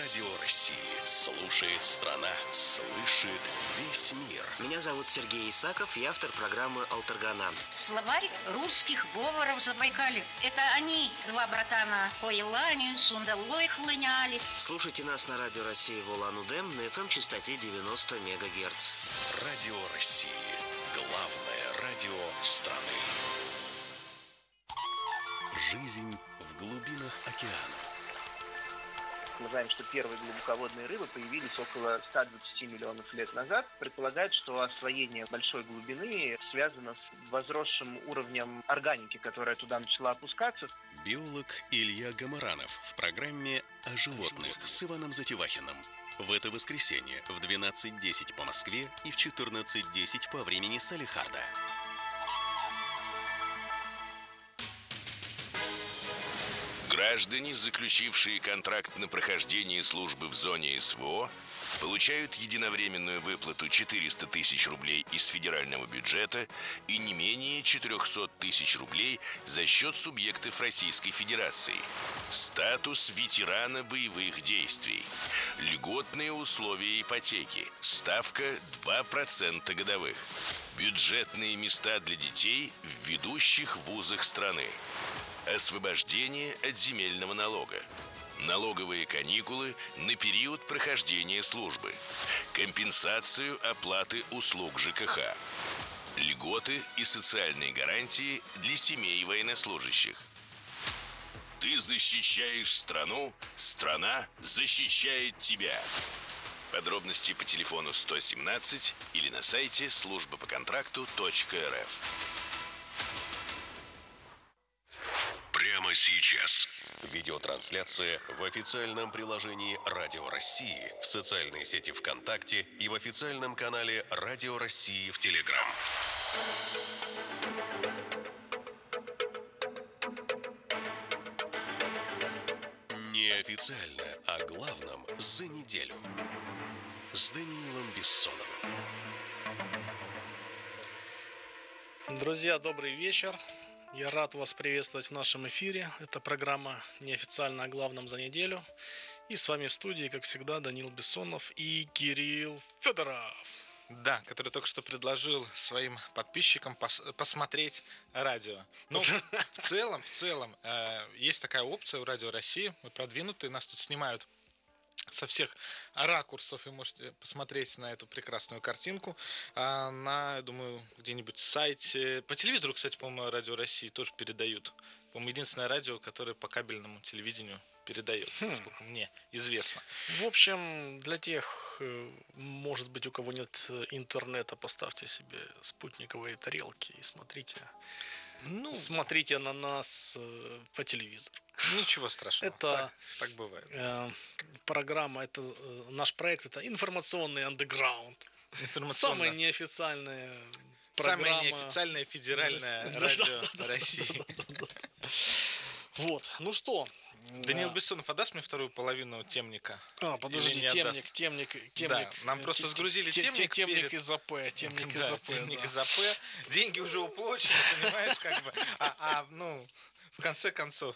Радио России. Слушает страна, слышит весь мир. Меня зовут Сергей Исаков, я автор программы «Алтаргана». Словарь русских говоров Забайкалья. Это они, два братана, по Елане, Сундалой хлыняли. Слушайте нас на Радио России в Улан-Удэ на FM-частоте 90 МГц. Радио России. Главное радио страны. Жизнь в глубинах океана. Мы знаем, что первые глубоководные рыбы появились около 120 миллионов лет назад. Предполагают, что освоение большой глубины связано с возросшим уровнем органики, которая туда начала опускаться. Биолог Илья Гамаранов в программе «О животных» с Иваном Затевахиным. В это воскресенье в 12:10 по Москве и в 14:10 по времени Салехарда. Граждане, заключившие контракт на прохождение службы в зоне СВО, получают единовременную выплату 400 тысяч рублей из федерального бюджета и не менее 400 тысяч рублей за счет субъектов Российской Федерации. Статус ветерана боевых действий. Льготные условия ипотеки. Ставка 2% годовых. Бюджетные места для детей в ведущих вузах страны. Освобождение от земельного налога. Налоговые каникулы на период прохождения службы. Компенсацию оплаты услуг ЖКХ. Льготы и социальные гарантии для семей военнослужащих. Ты защищаешь страну, страна защищает тебя. Подробности по телефону 117 или на сайте службапоконтракту.рф. Прямо сейчас. Видеотрансляция в официальном приложении Радио России, в социальной сети ВКонтакте и в официальном канале Радио России в Телеграм. Неофициально о главном за неделю. С Даниилом Бессоновым. Друзья, добрый вечер. Я рад вас приветствовать в нашем эфире. Это программа «Неофициально о главном за неделю». И с вами в студии, как всегда, Даниил Бессонов и Кирилл Федоров. Да, который только что предложил своим подписчикам посмотреть радио. Ну, в целом, есть такая опция у Радио России. Мы продвинутые, нас тут снимают со всех ракурсов, и можете посмотреть на эту прекрасную картинку на, я думаю, где-нибудь сайте. По телевизору, кстати, по-моему, Радио России тоже передают. По-моему, единственное радио, которое по кабельному телевидению передает, насколько мне известно. В общем, для тех, может быть, у кого нет интернета, поставьте себе спутниковые тарелки и смотрите. Смотрите на нас по телевизору. Ничего страшного. Это так бывает. Программа, это наш проект, это информационный андеграунд. Самая неофициальная программа. Самое неофициальное федеральное радио России. Вот, ну что? Даниил Бессонов, отдашь мне вторую половину темника? Подожди, темник. Да, нам просто сгрузили темник. Темник из АП. Темник из АП. Деньги уже уплачены, понимаешь, как бы. В конце концов.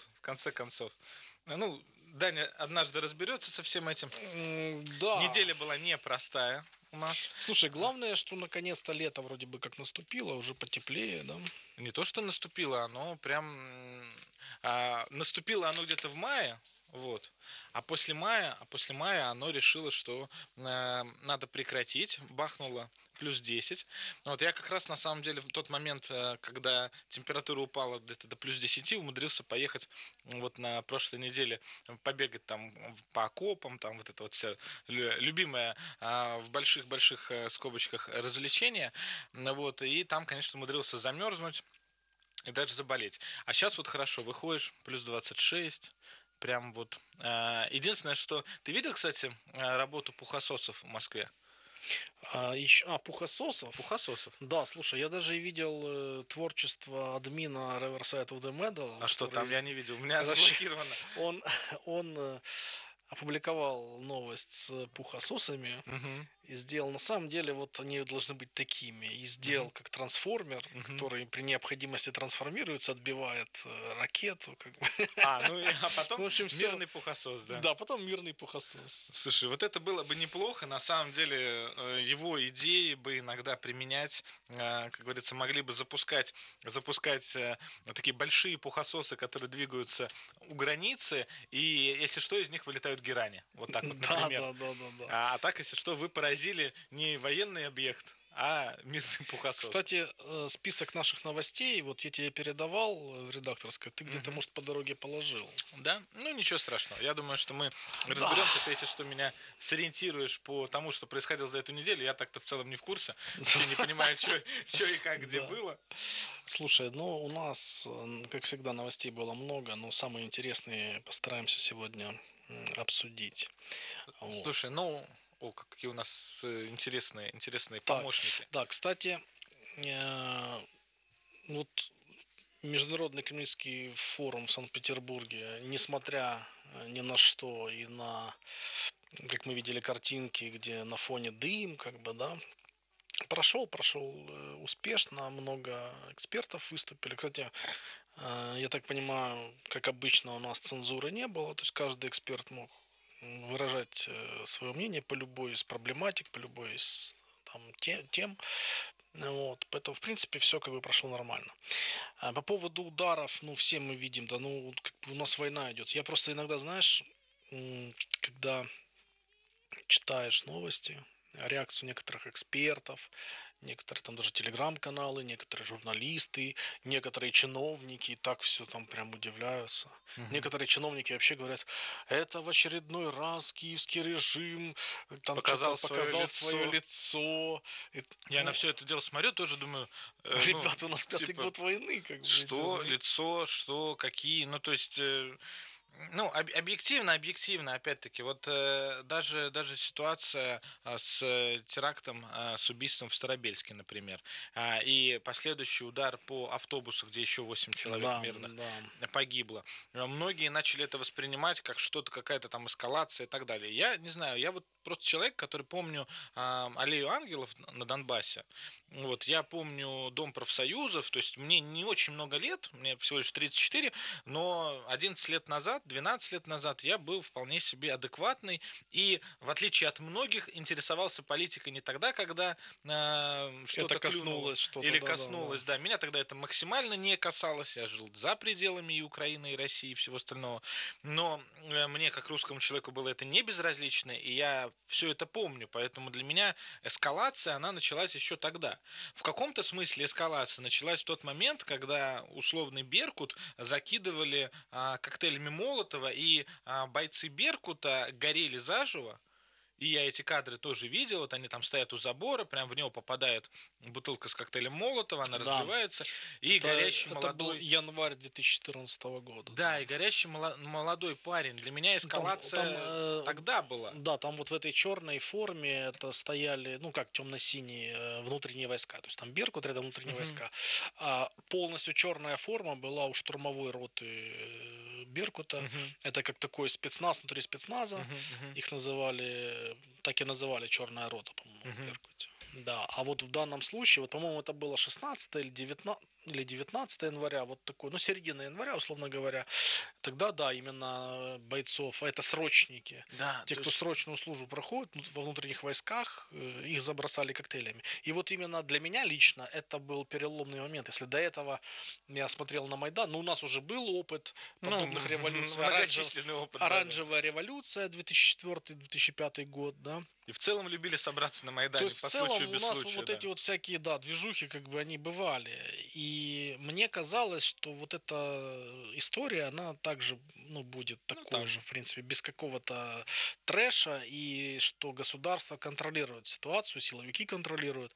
Даня однажды разберется со всем этим. Да. Неделя была непростая у нас. Слушай, главное, что наконец-то лето вроде бы как наступило, уже потеплее, да? Не то, что наступило, оно прям... наступило оно где-то в мае, вот. А после мая оно решило, что надо прекратить, бахнуло плюс 10. Вот я как раз на самом деле в тот момент, когда температура упала где-то до плюс 10, умудрился поехать вот на прошлой неделе побегать там по окопам, там вот это вот все любимое в больших-больших скобочках развлечение. Вот, и там, конечно, умудрился замерзнуть и даже заболеть. А сейчас вот хорошо, выходишь, плюс 26, прям вот. Единственное, что... Ты видел, кстати, работу пухососов в Москве? Пухососов? Пухососов. Да, слушай, я даже видел творчество админа Riverside of the Meadow. А что там, я не видел, у меня заблокировано. Он опубликовал новость с пухососами, и сделал. На самом деле, вот они должны быть такими. И сделал как трансформер, который при необходимости трансформируется, отбивает ракету. Как бы. А потом В общем, мирный пухосос, да? Да, потом мирный пухосос. Слушай, вот это было бы неплохо. На самом деле, его идеи бы иногда применять, как говорится, могли бы запускать такие большие пухососы, которые двигаются у границы, и если что, из них вылетают герани. Вот так вот, например. Да. А так, если что, вы поразили не военный объект, а мирный пухосос. Кстати, список наших новостей, вот я тебе передавал в редакторской, ты где-то, может, по дороге положил. Да? Ну, ничего страшного. Я думаю, что мы разберемся. Ты, если что, меня сориентируешь по тому, что происходило за эту неделю. Я так-то в целом не в курсе. Я не понимаю, что и как, где было. Слушай, ну, у нас, как всегда, новостей было много, но самые интересные постараемся сегодня обсудить. Слушай, ну... какие у нас интересные помощники. Да, кстати, вот Международный экономический форум в Санкт-Петербурге, несмотря ни на что и на, как мы видели, картинки, где на фоне дым, как бы, да, прошел успешно, много экспертов выступили. Кстати, я так понимаю, как обычно, у нас цензуры не было, то есть каждый эксперт мог выражать свое мнение по любой из проблематик, по любой из тем. Вот. Поэтому, в принципе, все как бы прошло нормально. По поводу ударов, ну, все мы видим, да, ну, как бы у нас война идет. Я просто иногда, знаешь, когда читаешь новости, реакцию некоторых экспертов, некоторые там даже телеграм-каналы, некоторые журналисты, некоторые чиновники и так все там прям удивляются. Некоторые чиновники вообще говорят, это в очередной раз киевский режим там показал свое лицо. Я на все это дело смотрю, тоже думаю... Ребята, у нас пятый год войны. Как бы, что лицо, что какие... Ну, то есть... Ну, объективно, опять-таки, вот даже ситуация с терактом, с убийством в Старобельске, например, и последующий удар по автобусу, где еще 8 человек мирных погибло. Многие начали это воспринимать как что-то, какая-то там эскалация и так далее. Я не знаю, я вот просто человек, который помню Аллею ангелов на Донбассе. Вот, я помню Дом профсоюзов, то есть мне не очень много лет, мне всего лишь 34, но 11 лет назад, 12 лет назад я был вполне себе адекватный и, в отличие от многих, интересовался политикой не тогда, когда что-то коснулось, коснулось. Да. Меня тогда это максимально не касалось, я жил за пределами и Украины, и России, и всего остального. Но мне, как русскому человеку, было это не безразлично, и я все это помню, поэтому для меня эскалация, она началась еще тогда. В каком-то смысле эскалация началась в тот момент, когда условный Беркут закидывали коктейлями Молотова, и бойцы Беркута горели заживо. И я эти кадры тоже видел, вот они там стоят у забора, прям в него попадает бутылка с коктейлем Молотова, она разбивается, и горящий молодой... Это был январь 2014 года. Да, и горящий молодой парень. Для меня эскалация тогда была. Да, там вот в этой черной форме это стояли, ну как, темно-синие внутренние войска, то есть там Беркут, рядом внутренние войска. А полностью черная форма была у штурмовой роты Беркута. Это как такой спецназ внутри спецназа. Их называли, так и называли черная рота, по-моему, в Беркуте. Да, а вот в данном случае, вот, по-моему, это было 16 или 19 января, вот такой, ну, середина января, условно говоря, тогда, да, именно бойцов, это срочники, да, те, кто срочную службу проходит во внутренних войсках, их забросали коктейлями. И вот именно для меня лично это был переломный момент. Если до этого я смотрел на Майдан, ну, у нас уже был опыт подобных революций, оранжевая революция 2004-2005 год, да. И в целом любили собраться на Майдане. То есть по в целом случаю, у без нас случая, вот да. эти вот всякие, да, движухи, как бы они бывали. И мне казалось, что вот эта история, она также, ну, будет такой же, в принципе, без какого-то трэша, и что государство контролирует ситуацию, силовики контролируют.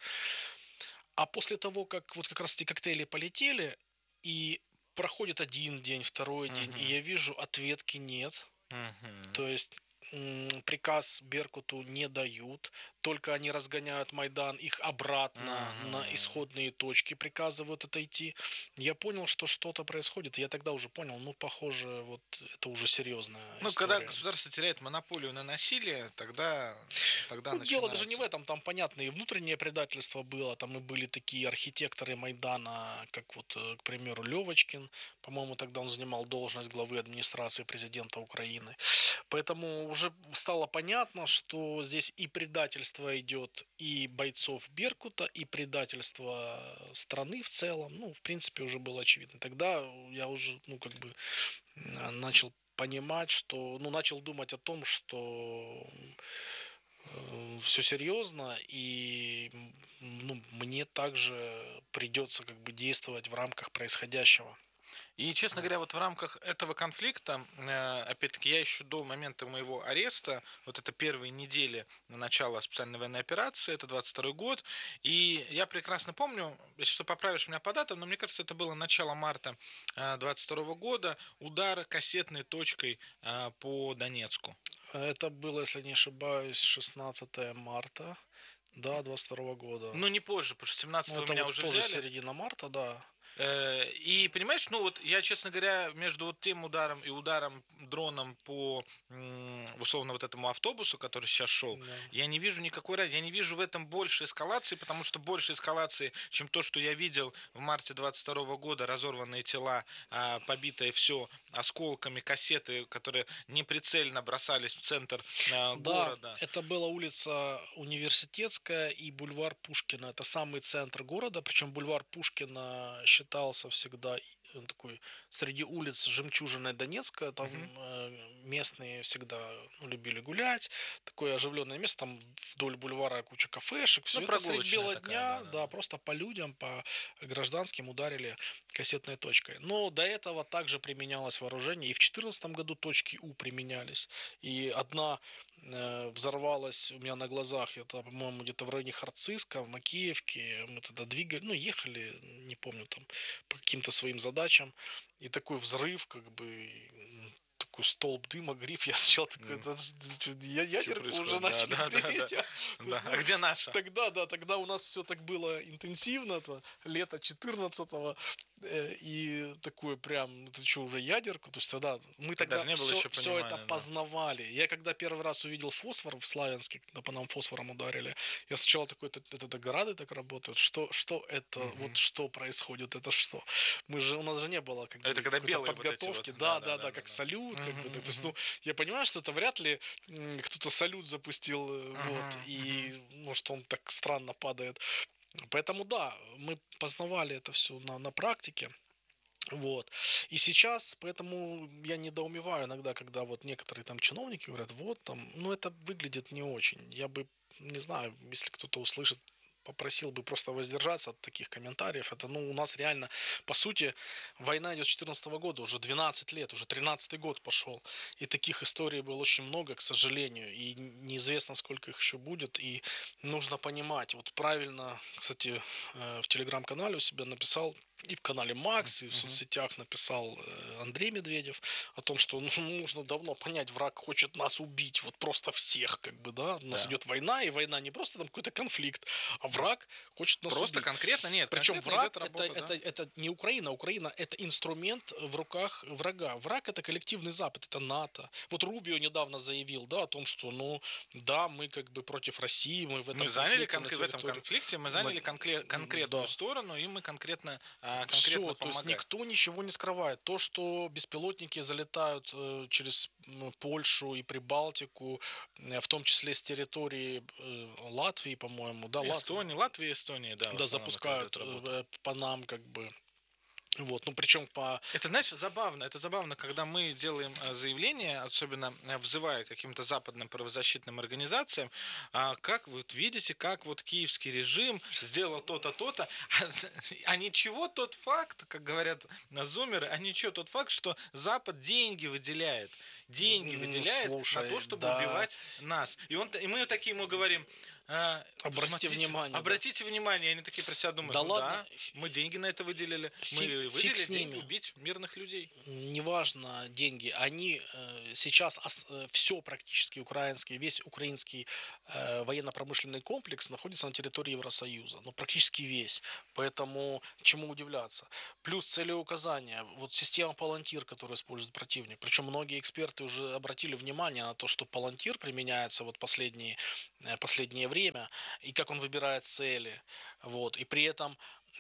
А после того, как вот как раз эти коктейли полетели, и проходит один день, второй день, и я вижу, ответки нет. То есть приказ Беркуту не дают, только они разгоняют Майдан, их обратно на исходные точки приказывают отойти. Я понял, что что-то происходит. Я тогда уже понял, ну, похоже, вот это уже серьезная история. Когда государство теряет монополию на насилие, тогда начинается. Дело даже не в этом, там, понятно, и внутреннее предательство было, там и были такие архитекторы Майдана, как вот, к примеру, Левочкин, по-моему, тогда он занимал должность главы администрации президента Украины. Поэтому уже стало понятно, что здесь и предательство идет и бойцов Беркута, и предательство страны в целом. Ну, в принципе, уже было очевидно. Тогда я уже, начал понимать, что, начал думать о том, что все серьезно, и мне также придется действовать в рамках происходящего. И, честно говоря, вот в рамках этого конфликта, опять-таки, я еще до момента моего ареста, вот это первые недели начала специальной военной операции, это 22 год, и я прекрасно помню, если что, поправишь меня по датам, но мне кажется, это было начало марта 22 года, удар кассетной точкой по Донецку. Это было, если не ошибаюсь, 16 марта, 22 года. Ну, не позже, потому что 17-го меня вот уже тоже взяли. Середина марта, да. И понимаешь, я, честно говоря, между вот тем ударом и ударом дроном по условно вот этому автобусу, который сейчас шел, я не вижу никакой разницы, я не вижу в этом больше эскалации, потому что больше эскалации, чем то, что я видел в марте 22 года, разорванные тела, побитое все осколками, кассеты, которые неприцельно бросались в центр города. Да, это была улица Университетская и бульвар Пушкина, это самый центр города, причем бульвар Пушкина считался всегда такой среди улиц жемчужиной Донецка, там местные всегда любили гулять, такое оживленное место, там вдоль бульвара куча кафешек, все это средь бела дня, просто по людям, по гражданским ударили кассетной точкой. Но до этого также применялось вооружение, и в 2014 году точки У применялись, и одна взорвалась у меня на глазах, это, по-моему, где-то в районе Харциска, в Макеевке, мы тогда двигали, ехали, не помню, там, по каким-то своим задачам, и такой взрыв, такой столб дыма, гриб, я сначала такой, ядерка уже начали греметь. А где наша? Тогда у нас все так было интенсивно, это лето 14-го, и такое прям, ты что, уже ядерку? То есть тогда мы тогда все это познавали. Я когда первый раз увидел фосфор в Славянске, когда по нам фосфором ударили, я сначала такой, это грады так работают? Что это? Вот что происходит? Это что? У нас же не было это когда белые подготовки. Вот как салют. То есть, я понимаю, что это вряд ли кто-то салют запустил, и, что он так странно падает. Поэтому, мы познавали это все на практике. Вот. И сейчас, поэтому я недоумеваю иногда, когда вот некоторые там чиновники говорят, это выглядит не очень. Я бы, не знаю, если кто-то услышит, попросил бы просто воздержаться от таких комментариев. Это, у нас реально, по сути, война идет с 2014 года, уже 12 лет, уже 13-й год пошел. И таких историй было очень много, к сожалению. И неизвестно, сколько их еще будет. И нужно понимать, вот правильно, кстати, в телеграм-канале у себя написал, и в канале Макс, и в соцсетях написал Андрей Медведев о том, что нужно давно понять, враг хочет нас убить, вот просто всех, У нас идет война, и война не просто там какой-то конфликт, а враг хочет нас просто убить. конкретно нет. Причем враг это не Украина, Украина это инструмент в руках врага. Враг это коллективный Запад, это НАТО. Вот Рубио недавно заявил, о том, что, мы против России, мы в этом мы заняли в этом конфликте, мы заняли конкретную сторону, и мы конкретно все, то есть никто ничего не скрывает. То, что беспилотники залетают через Польшу и Прибалтику, в том числе с территории Латвии, по-моему, Латвии и Эстонии, запускают по нам, Вот, причем по... Это, знаешь, забавно, когда мы делаем заявление, особенно взывая к каким-то западным правозащитным организациям, как вы видите, как вот киевский режим сделал то-то, то-то, а ничего тот факт, как говорят зумеры, а ничего тот факт, что Запад деньги выделяет. деньги выделяет на то, чтобы убивать нас. И мы такие ему говорим: обратите внимание. Обратите внимание. И они такие про себя думают: да ладно, мы деньги на это выделили. Мы выделили деньги убить мирных людей. Неважно деньги. Они сейчас все практически украинский, весь украинский военно-промышленный комплекс находится на территории Евросоюза. Ну, практически весь. Поэтому чему удивляться. Плюс целеуказания. Вот система Палантир, которую использует противник. Причем многие эксперты уже обратили внимание на то, что Палантир применяется вот последнее время, и как он выбирает цели. Вот. И при этом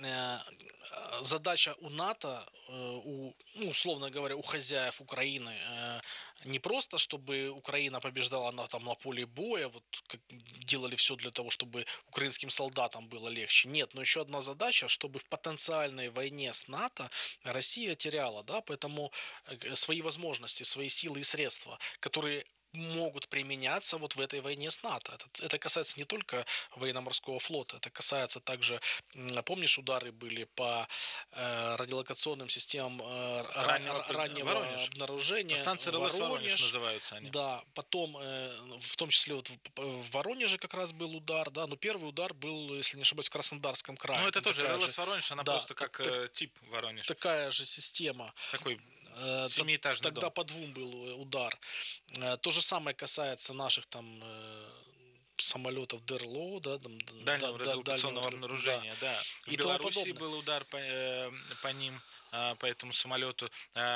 задача у НАТО, условно говоря, у хозяев Украины, не просто, чтобы Украина побеждала на поле боя, вот как делали все для того, чтобы украинским солдатам было легче. Нет, но еще одна задача, чтобы в потенциальной войне с НАТО Россия теряла, да, поэтому свои возможности, свои силы и средства, которые могут применяться вот в этой войне с НАТО. Это касается не только военно-морского флота, это касается также, помнишь, удары были по радиолокационным системам раннего обнаружения. Станции РЛС Воронеж называются они. Да, потом, в том числе вот в Воронеже как раз был удар, да, но первый удар был, если не ошибаюсь, в Краснодарском крае. Ну, это тоже РЛС Воронеж, она просто как тип Воронеж. Такая же система. Такой семиэтажный Тогда дом. по двум был удар. То же самое касается наших там самолетов ДРЛО, да, дальнего радиолокационного обнаружения, да. В Беларуси был удар по ним, по этому самолету.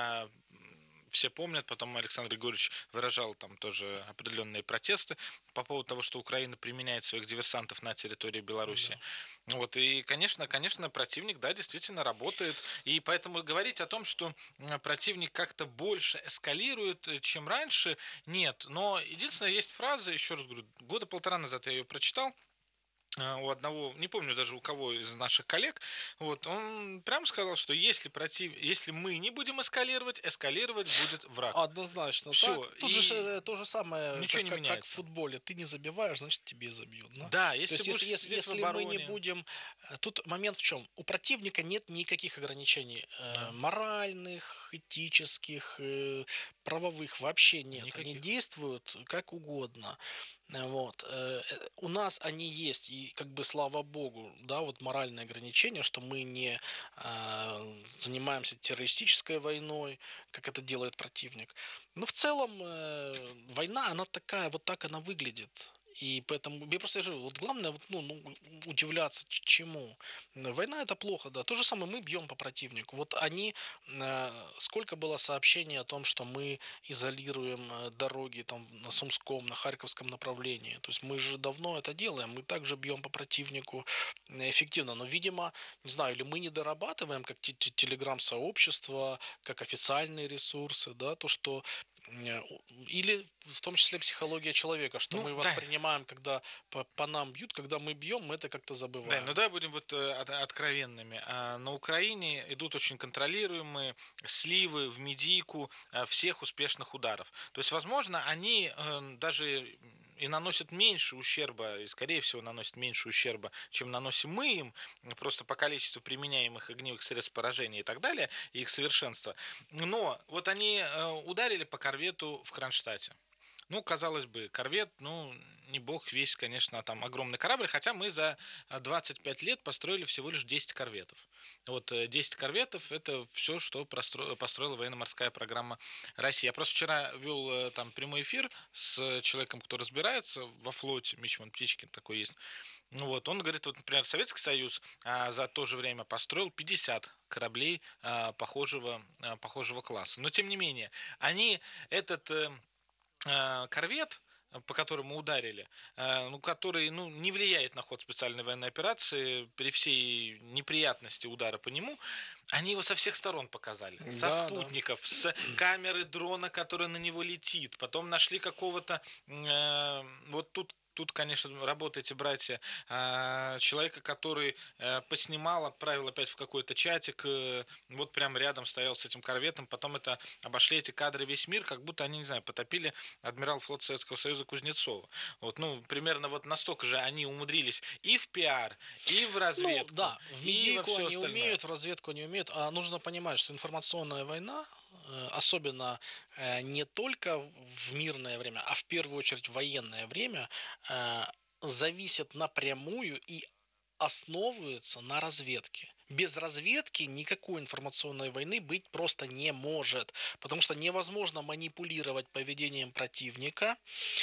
Все помнят, потом Александр Григорьевич выражал там тоже определенные протесты по поводу того, что Украина применяет своих диверсантов на территории Беларуси. Да. Вот, и, конечно, противник, да, действительно работает. И поэтому говорить о том, что противник как-то больше эскалирует, чем раньше, нет. Но единственное, есть фраза, еще раз говорю, года полтора назад я ее прочитал, у одного, не помню даже у кого из наших коллег, вот, он прямо сказал, что если мы не будем эскалировать будет враг. Однозначно. Все. Тут же то же самое, ничего не меняется. Как в футболе. Ты не забиваешь, значит тебе забьют. Да, да, если мы не будем... Тут момент в чем? У противника нет никаких ограничений моральных, этических, правовых вообще нет. Никаких. Они действуют как угодно. Вот. У нас они есть, и как бы слава богу, да, вот моральные ограничения, что мы не занимаемся террористической войной, как это делает противник. Но в целом война, она такая, вот так она выглядит. И поэтому я просто говорю, вот главное удивляться чему. Война — это плохо, да. То же самое мы бьем по противнику. Вот они, сколько было сообщений о том, что мы изолируем дороги там на Сумском, на Харьковском направлении. То есть мы же давно это делаем, мы также бьем по противнику эффективно. Но, видимо, не знаю, или мы не дорабатываем как телеграм-сообщество, как официальные ресурсы, да, то, что или в том числе психология человека, что мы воспринимаем, когда по нам бьют, когда мы бьем, мы это как-то забываем. Да, ну давай будем вот откровенными. На Украине идут очень контролируемые сливы в медийку всех успешных ударов. То есть, возможно, они даже и наносят меньше ущерба, и, скорее всего, наносят меньше ущерба, чем наносим мы им, просто по количеству применяемых огневых средств поражения и так далее, и их совершенства. Но вот они ударили по корвету в Кронштадте. Ну, казалось бы, корвет, не бог весть, конечно, там огромный корабль, хотя мы за 25 лет построили всего лишь 10 корветов. Вот 10 корветов – это все, что построила военно-морская программа России. Я просто вчера вел там прямой эфир с человеком, кто разбирается во флоте, Мичман Птичкин такой есть. Вот, он говорит, вот, например, Советский Союз за то же время построил 50 кораблей похожего класса. Но, тем не менее, они этот корвет, по которому ударили, который не влияет на ход специальной военной операции, при всей неприятности удара по нему, они его со всех сторон показали. Со спутников, с камеры дрона, которая на него летит. Потом нашли какого-то... Вот тут, конечно, работаете, братья, человека, который поснимал, отправил опять в какой-то чатик, вот прямо рядом стоял с этим корветом, потом обошли эти кадры весь мир, как будто они, не знаю, потопили адмирал флота Советского Союза Кузнецова. Вот, примерно вот настолько же они умудрились и в пиар, и в разведку. В медийку они умеют, в разведку они умеют, а нужно понимать, что информационная война, особенно не только в мирное время, а в первую очередь в военное время, зависят напрямую и основываются на разведке. Без разведки никакой информационной войны быть просто не может, потому что невозможно манипулировать поведением противника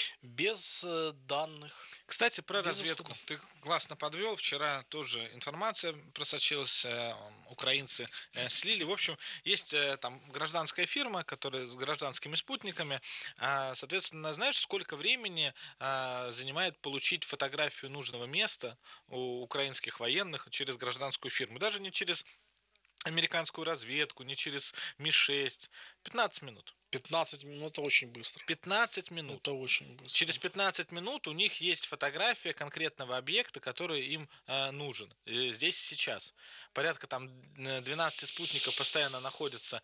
без данных. Кстати, про Без разведку. уступа. Ты классно подвел. Вчера тоже информация просочилась. Украинцы слили. В общем, есть там гражданская фирма, которая с гражданскими спутниками. Соответственно, знаешь, сколько времени занимает получить фотографию нужного места у украинских военных через гражданскую фирму? Даже не через американскую разведку, не через Ми-6. 15 минут. 15 минут это очень быстро. 15 минут. Это очень быстро. Через 15 минут у них есть фотография конкретного объекта, который им нужен здесь и сейчас. Порядка там 12 спутников постоянно находятся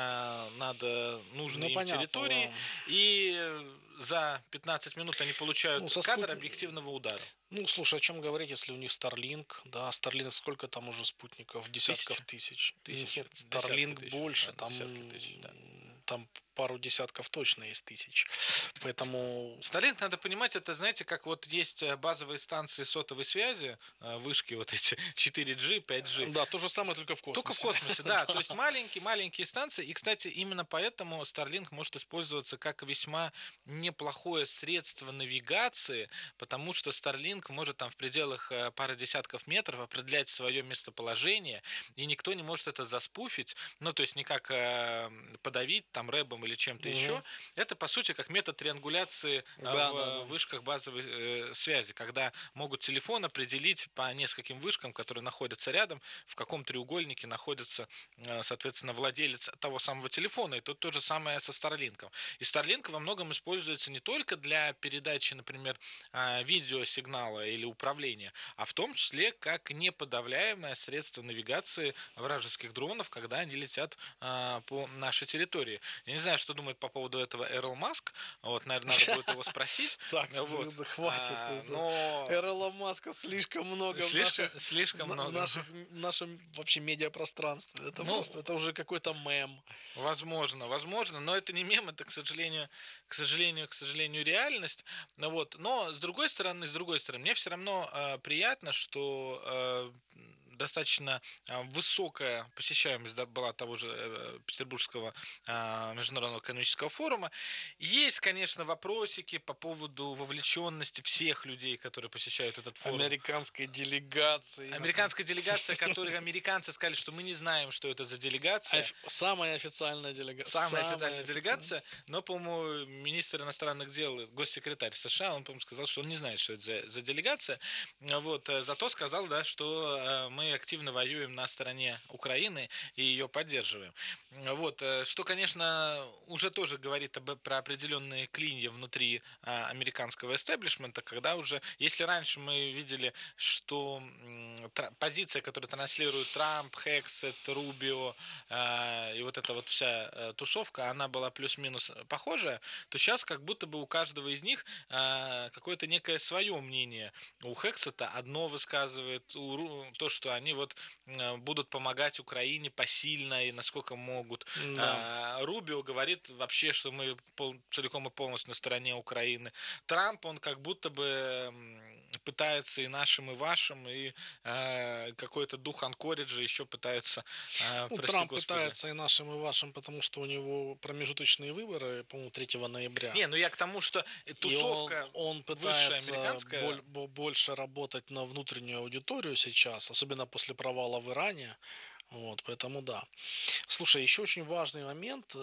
над нужной им территорией. Да. И за 15 минут они получают кадр объективного удара. Ну, слушай, о чем говорить, если у них Starlink, да, Starlink сколько там уже спутников? Десятков тысяч. Нет, Starlink больше, да, там пару десятков точно есть тысяч. Поэтому... Starlink, надо понимать, это, знаете, как вот есть базовые станции сотовой связи, вышки вот эти 4G, 5G. Да, то же самое, только в космосе. Только в космосе, да. То есть маленькие станции. И, кстати, именно поэтому Starlink может использоваться как весьма неплохое средство навигации, потому что Starlink может там в пределах пары десятков метров определять свое местоположение, и никто не может это заспуфить, ну, то есть никак подавить там рэбом или чем-то еще. Это, по сути, как метод триангуляции в вышках базовой связи, когда могут телефон определить по нескольким вышкам, которые находятся рядом, в каком треугольнике находится, соответственно, владелец того самого телефона. И тут то же самое со Starlink. И Starlink во многом используется не только для передачи, например, видеосигнала или управления, а в том числе как неподавляемое средство навигации вражеских дронов, когда они летят по нашей территории. Я не знаю, что думает по поводу этого Эрл Маск. Вот, наверное, надо будет его спросить. Так, хватит. Эрла Маска слишком много в нашем вообще медиапространстве. Это просто, это уже какой-то мем. Возможно, но это не мем, это, к сожалению, реальность. Вот. Но с другой стороны, мне все равно приятно, что достаточно высокая посещаемость была того же Петербургского международного экономического форума. Есть, конечно, вопросики по поводу вовлеченности всех людей, которые посещают этот форум. Американская делегация, которых американцы сказали, что мы не знаем, что это за делегация. Самая официальная делегация. Но, по-моему, министр иностранных дел, госсекретарь США, он, по-моему, сказал, что он не знает, что это за делегация. Вот. Зато сказал, да, что мы активно воюем на стороне Украины и ее поддерживаем. Вот. Что, конечно, уже тоже говорит про определенные клинья внутри американского эстеблишмента, когда уже, если раньше мы видели, что позиция, которую транслирует Трамп, Хексет, Рубио и вот эта вот вся тусовка, она была плюс-минус похожая, то сейчас как будто бы у каждого из них какое-то некое свое мнение. У Хексета одно высказывает, то, что они вот будут помогать Украине посильно и насколько могут. Да. Рубио говорит вообще, что мы целиком и полностью на стороне Украины. Трамп, он как будто бы пытается и нашим, и вашим, и какой-то дух анкориджа еще пытается. Трамп пытается и нашим, и вашим, потому что у него промежуточные выборы, по-моему, 3 ноября. Не, ну я к тому, что тусовка он пытается больше работать на внутреннюю аудиторию сейчас, особенно после провала в Иране. Вот, поэтому да. Слушай, еще очень важный момент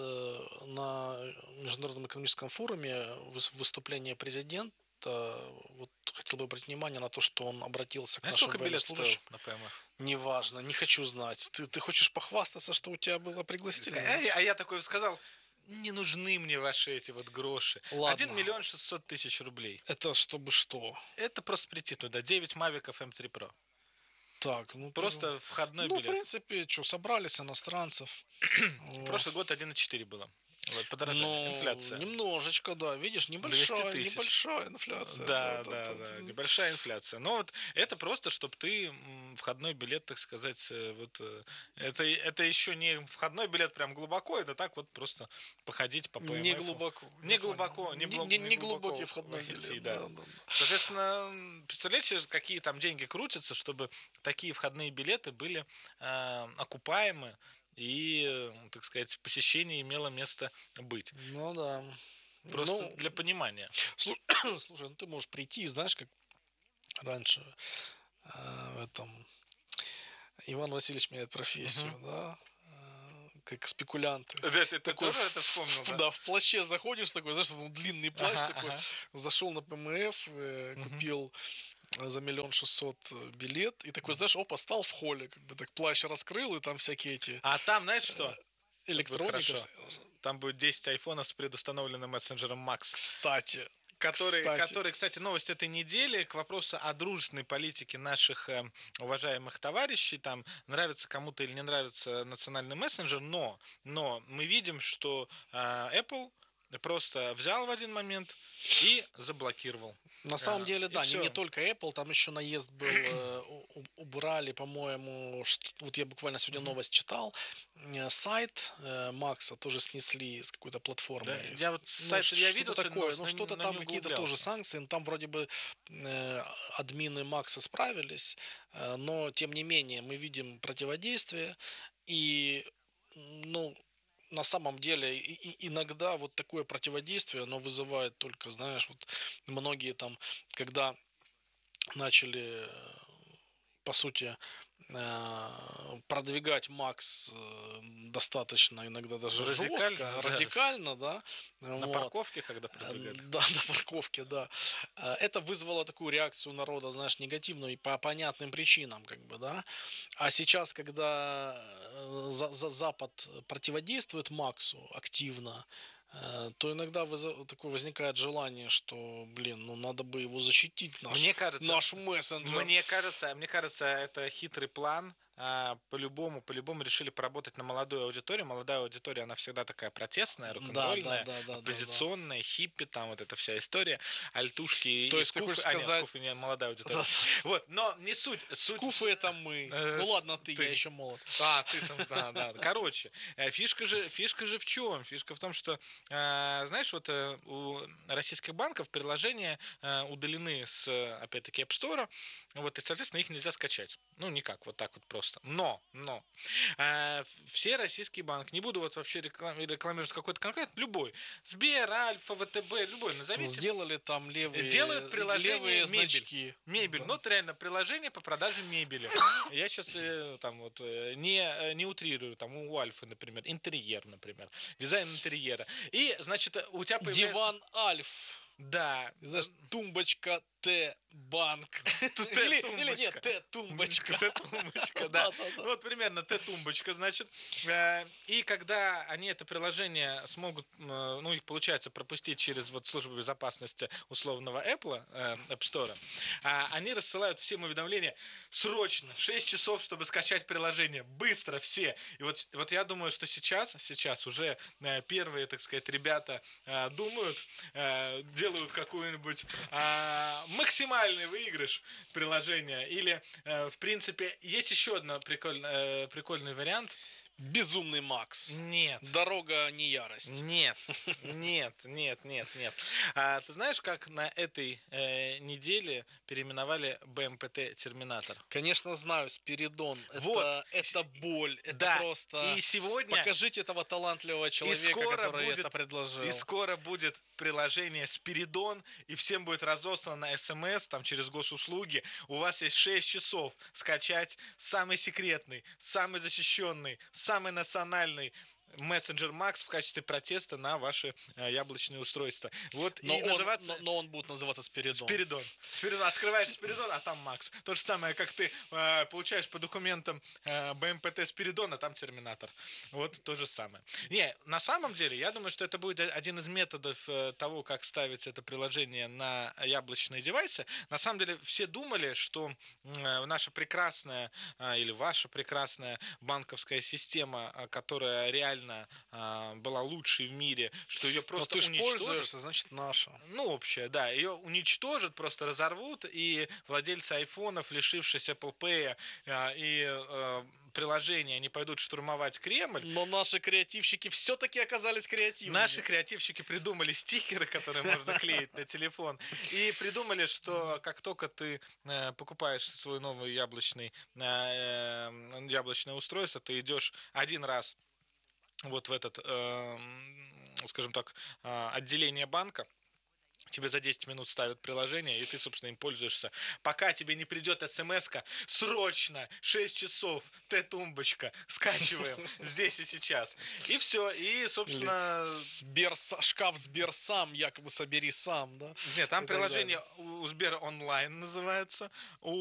на Международном экономическом форуме выступление президента. Вот хотел бы обратить внимание на то, что он обратился к нашим военнослужащим. Неважно, не хочу знать. Ты хочешь похвастаться, что у тебя было пригласительное? А я такой сказал: не нужны мне ваши эти вот гроши. Ладно. 1 600 000 рублей. Это чтобы что? Это просто прийти туда. 9 мавиков М3 Pro. Так, просто входной билет. В принципе, собрались иностранцев. Прошлый год 1,4 было. Вот, подорожание, инфляция. Немножечко, да. Видишь, 200 тысяч. небольшая инфляция. Да, небольшая инфляция. Но вот это просто, чтобы ты входной билет, так сказать, вот это еще не входной билет прям глубоко, это так вот просто походить по ПМФ. Не глубоко. Не глубокий входной билет. Да. Соответственно, представляете, какие там деньги крутятся, чтобы такие входные билеты были окупаемы и, так сказать, посещение имело место быть. Ну да. Просто для понимания. Слушай, ты можешь прийти, знаешь, как раньше в этом Иван Васильевич меняет профессию, да? Как спекулянты. Да, ты тоже это вспомнил, да? Да, в плаще заходишь такой, знаешь, длинный плащ такой, зашел на ПМФ, купил за 1 600 000 билет, и такой, знаешь, опа, стал в холле, как бы так плащ раскрыл, и там всякие эти... А там, знаешь что? Электроника. Там будет 10 айфонов с предустановленным мессенджером Max. Кстати, Который, кстати, новость этой недели к вопросу о дружественной политике наших уважаемых товарищей. Там нравится кому-то или не нравится национальный мессенджер, но мы видим, что Apple просто взял в один момент и заблокировал. На самом деле, да, не только Apple, там еще наезд был, убрали, по-моему, вот я буквально сегодня новость читал, сайт Макса тоже снесли с какой-то платформы. Да, я вот сайт я видел такое, что-то там какие-то тоже санкции, там вроде бы админы Макса справились, но тем не менее мы видим противодействие, и на самом деле иногда вот такое противодействие, оно вызывает только, знаешь, вот многие там, когда начали, по сути, продвигать Макс достаточно иногда даже жестко, радикально, да. На парковке, когда продвигали. Да, на парковке, да. Это вызвало такую реакцию народа, знаешь, негативную и по понятным причинам, как бы, да. А сейчас, когда Запад противодействует Максу активно, то иногда такое возникает желание, что, надо бы его защитить, наш мессенджер. Мне кажется, это хитрый план. По-любому решили поработать на молодую аудиторию. Молодая аудитория, она всегда такая протестная, рок-н-ролльная, оппозиционная, хиппи, там вот эта вся история, альтушки и скуфы. Скуфы не молодая аудитория. Вот, но не суть. Скуфы это мы. Ладно, я еще молод. Ты там, да. Короче, фишка же в чем? Фишка в том, что, знаешь, вот у российских банков приложения удалены с, опять-таки, App Store, вот, и, соответственно, их нельзя скачать. Никак, вот так вот просто. Но все российские банки, не буду вот вообще рекламировать какой-то конкретный, любой, Сбер, Альфа, ВТБ, любой, назовите. Сделали там делают приложение значки. Мебель. Да. Реально приложение по продаже мебели. Я сейчас там вот не утрирую, там у Альфы, например, интерьер, например, дизайн интерьера. И, значит, у тебя появляется... Диван Альф. Да. Знаешь, тумбочка Т-банк. Или нет, Т-тумбочка. Т-тумбочка, да. Вот примерно Т-тумбочка, значит. И когда они это приложение смогут, их получается пропустить через вот службу безопасности условного Apple, App Store, они рассылают всем уведомления срочно, 6 часов, чтобы скачать приложение. Быстро, все. И вот я думаю, что сейчас уже первые, так сказать, ребята думают, делают какую-нибудь максимальный выигрыш приложения. Или, в принципе, есть еще один прикольный вариант. Безумный Макс. Нет. Дорога не ярость. Нет. Ты знаешь, как на этой неделе переименовали БМПТ Терминатор? Конечно, знаю. Спиридон. Вот. Это боль. Это да. просто... И сегодня... Покажите этого талантливого человека, который это предложил. И скоро будет приложение Спиридон, и всем будет разослано СМС там через госуслуги. У вас есть 6 часов скачать самый секретный, самый защищенный, самый национальный мессенджер Макс в качестве протеста на ваши яблочные устройства. Вот но он будет называться Спиридон. Спиридон. Открываешь Спиридон, а там Макс. То же самое, как ты получаешь по документам БМПТ Спиридон, а там Терминатор. Вот то же самое. На самом деле, я думаю, что это будет один из методов того, как ставить это приложение на яблочные девайсы. На самом деле, все думали, что наша прекрасная или ваша прекрасная банковская система, которая реально реально была лучшей в мире, что ее просто ты ж уничтожат. пользуешься, значит, наша. Ну, общая, да. Ее уничтожат, просто разорвут, и владельцы айфонов, лишившись Apple Pay и приложения, они пойдут штурмовать Кремль. Но наши креативщики все-таки оказались креативными. Наши креативщики придумали стикеры, которые можно клеить на телефон. И придумали, что как только ты покупаешь свой новый яблочное устройство, ты идешь один раз вот в этот, скажем так, отделение банка, тебе за 10 минут ставят приложение, и ты, собственно, им пользуешься. Пока тебе не придет смс-ка, срочно, 6 часов, Т-тумбочка, скачиваем здесь и сейчас. И все, и, собственно... Шкаф Сбер сам, якобы собери сам, да? Нет, там приложение у Сбера онлайн называется,